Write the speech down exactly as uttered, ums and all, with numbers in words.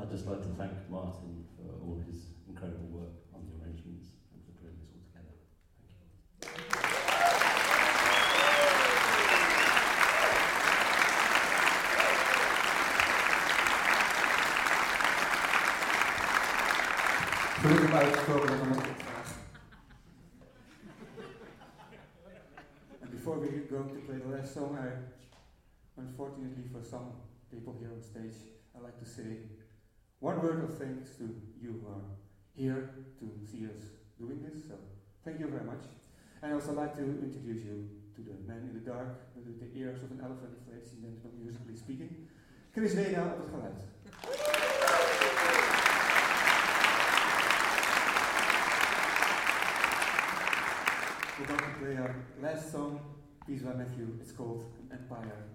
I'd just like to thank Martin for all his incredible work on the arrangements and for putting this all together. Thank you. Gelukkig uitgesproken dat allemaal goed gaat. And before we're going to play the last song, I, unfortunately for some people here on stage, I like to say one word of thanks to you who are here to see us doing this. So thank you very much. And I also like to introduce you to the man in the dark with the ears of an elephant, ladies and gentlemen, musically speaking. Chris Reda op het geluid. We're going to play our last song, piece by Matthew. It's called Empire.